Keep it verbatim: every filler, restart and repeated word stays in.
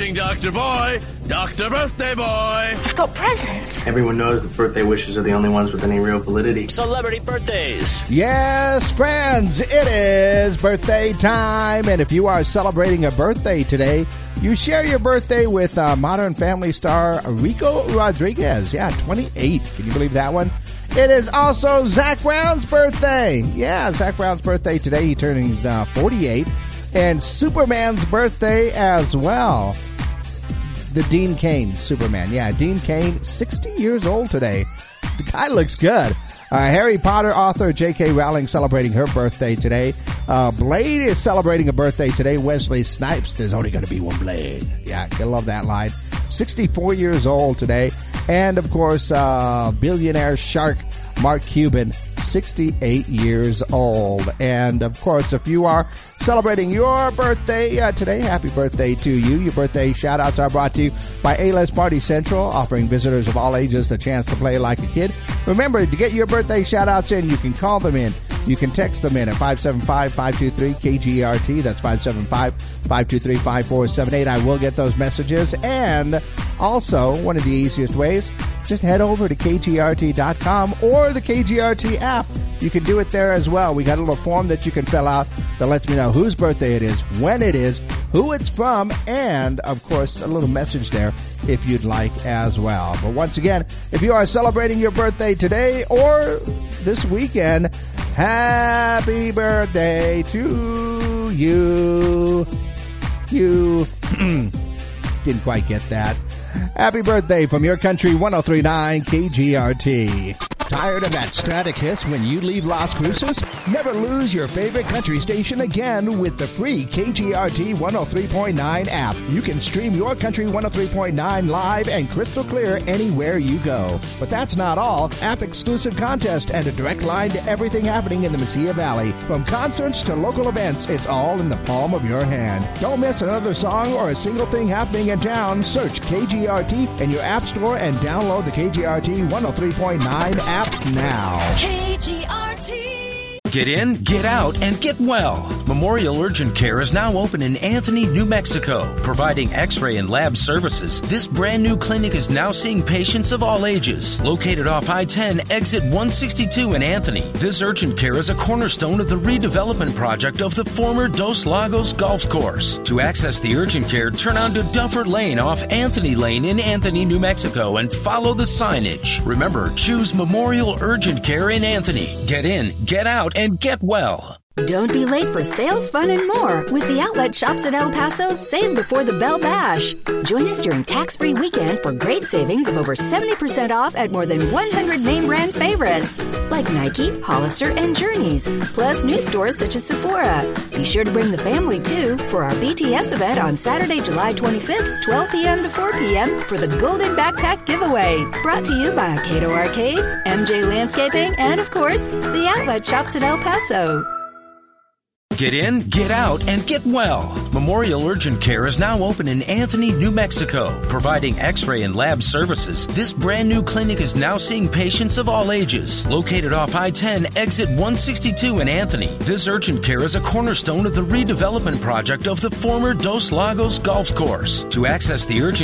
Introducing Doctor Boy, Doctor Birthday Boy. I've got presents. Everyone knows that birthday wishes are the only ones with any real validity. Celebrity birthdays. Yes, friends, it is birthday time. And if you are celebrating a birthday today, you share your birthday with uh, Modern Family star Rico Rodriguez. Yeah, twenty-eight. Can you believe that one? It is also Zach Brown's birthday. Yeah, Zach Brown's birthday today. He turning uh, forty-eight. And Superman's birthday as well. The Dean Cain Superman. Yeah, Dean Cain, sixty years old today. The guy looks good. Uh, Harry Potter author J K Rowling celebrating her birthday today. Uh, Blade is celebrating a birthday today. Wesley Snipes, there's only going to be one Blade. Yeah, I love that line. sixty-four years old today. And, of course, uh, billionaire shark Mark Cuban, sixty-eight years old. And, of course, if you are celebrating your birthday uh, today, happy birthday to you. Your birthday shout-outs are brought to you by A-List Party Central, offering visitors of all ages the chance to play like a kid. Remember, to get your birthday shout-outs in, you can call them in. You can text them in at five seven five, five two three, K G R T. That's five seven five, five two three, five four seven eight. I will get those messages. And also, one of the easiest ways, just head over to K G R T dot com or the K G R T app. You can do it there as well. We got a little form that you can fill out that lets me know whose birthday it is, when it is, who it's from, and, of course, a little message there if you'd like as well. But once again, if you are celebrating your birthday today or this weekend, happy birthday to you. You didn't quite get that. Happy birthday from your country, one oh three point nine K G R T. Tired of that static hiss when you leave Las Cruces? Never lose your favorite country station again with the free K G R T one oh three point nine app. You can stream your country one oh three point nine live and crystal clear anywhere you go. But that's not all. App-exclusive contest and a direct line to everything happening in the Mesilla Valley. From concerts to local events, it's all in the palm of your hand. Don't miss another song or a single thing happening in town. Search K G R T in your app store and download the K G R T one oh three point nine app now. K G R T. Get in, get out, and get well. Memorial Urgent Care is now open in Anthony, New Mexico, providing x-ray and lab services. This brand new clinic is now seeing patients of all ages. Located off I ten, exit one sixty-two in Anthony, this urgent care is a cornerstone of the redevelopment project of the former Dos Lagos Golf Course. To access the urgent care, turn onto Duffer Lane off Anthony Lane in Anthony, New Mexico, and follow the signage. Remember, choose Memorial Urgent Care in Anthony. Get in, get out, and get well. Don't be late for sales, fun, and more with the outlet shops at El Paso's Save Before the Bell Bash. Join us during tax-free weekend for great savings of over seventy percent off at more than one hundred name brand favorites like Nike, Hollister, and Journeys, plus new stores such as Sephora. Be sure to bring the family, too, for our B T S event on Saturday, July twenty-fifth, twelve p.m. to four p.m. for the Golden Backpack Giveaway. Brought to you by Cato Arcade, M J Landscaping, and, of course, the outlet shops at El Paso. Get in, get out, and get well. Memorial Urgent Care is now open in Anthony, New Mexico, providing x-ray and lab services. This brand new clinic is now seeing patients of all ages. Located off I ten, exit one sixty-two in Anthony, this urgent care is a cornerstone of the redevelopment project of the former Dos Lagos Golf Course. To access the urgent